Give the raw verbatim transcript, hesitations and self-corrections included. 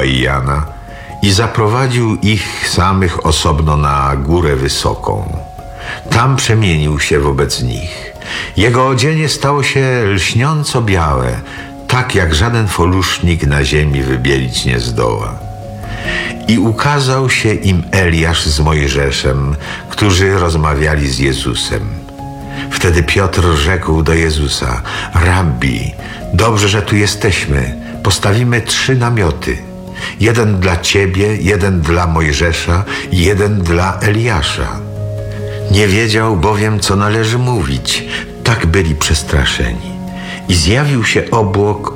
i Jana i zaprowadził ich samych osobno na górę wysoką. Tam przemienił się wobec nich. Jego odzienie stało się lśniąco białe, tak jak żaden folusznik na ziemi wybielić nie zdoła. I ukazał się im Eliasz z Mojżeszem, którzy rozmawiali z Jezusem. Wtedy Piotr rzekł do Jezusa: Rabbi, dobrze, że tu jesteśmy. Postawimy trzy namioty. Jeden dla Ciebie, jeden dla Mojżesza i jeden dla Eliasza. Nie wiedział bowiem, co należy mówić. Tak byli przestraszeni. I zjawił się obłok